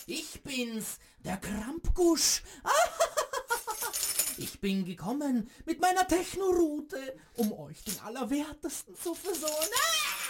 Ich bin's, der Krampgusch. Ich bin gekommen mit meiner Techno-Route, um euch den Allerwertesten zu versorgen.